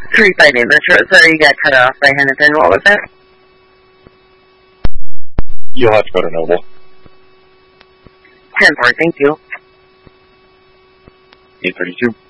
358 Metro. Sorry, you got cut off by Hennepin. What was that? You'll have to go to Noble. 10-4, thank you. 832.